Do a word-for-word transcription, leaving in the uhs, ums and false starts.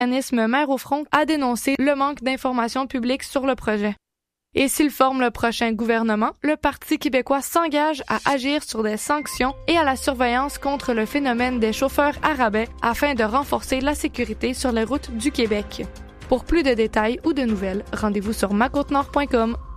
l'organisme Mère au front a dénoncé le manque d'informations publiques sur le projet. Et s'il forme le prochain gouvernement, le Parti québécois s'engage à agir sur des sanctions et à la surveillance contre le phénomène des chauffeurs à rabais afin de renforcer la sécurité sur les routes du Québec. Pour plus de détails ou de nouvelles, rendez-vous sur ma côte nord point com.